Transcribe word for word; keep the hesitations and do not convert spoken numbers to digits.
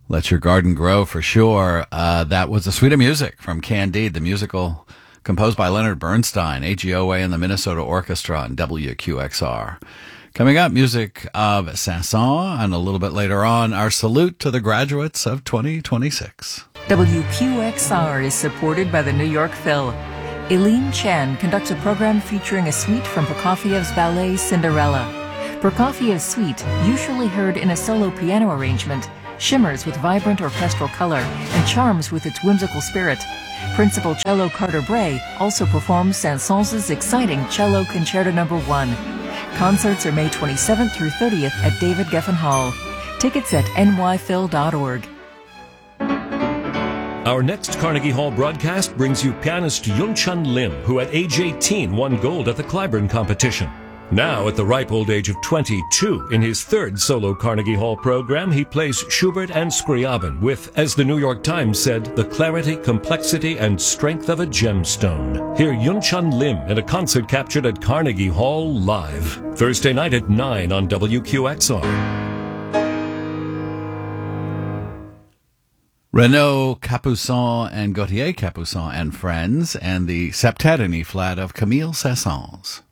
Let Your Garden Grow for sure. Uh, that was the Suite of Music from Candide, the musical composed by Leonard Bernstein, A G O A and the Minnesota Orchestra on W Q X R. Coming up, music of Saint-Saëns, and a little bit later on, our salute to the graduates of twenty twenty-ssk. W Q X R is supported by the New York Phil. Eileen Chan conducts a program featuring a suite from Prokofiev's ballet Cinderella. Prokofiev's suite, usually heard in a solo piano arrangement, shimmers with vibrant orchestral color and charms with its whimsical spirit. Principal cello Carter Bray also performs Saint-Saëns' exciting Cello Concerto Number one. Concerts are May twenty-seventh through thirtieth at David Geffen Hall. Tickets at n y phil dot org. Our next Carnegie Hall broadcast brings you pianist Yun-Chun Lim, who at age eighteen won gold at the Clyburn competition. Now, at the ripe old age of twenty-two, in his third solo Carnegie Hall program, he plays Schubert and Scriabin with, as the New York Times said, the clarity, complexity, and strength of a gemstone. Hear Yun-Chun Lim in a concert captured at Carnegie Hall live. Thursday night at nine on W Q X R. Renaud Capuçon and Gauthier Capuçon and Friends, and the Septet in E-flat of Camille Saint-Saëns.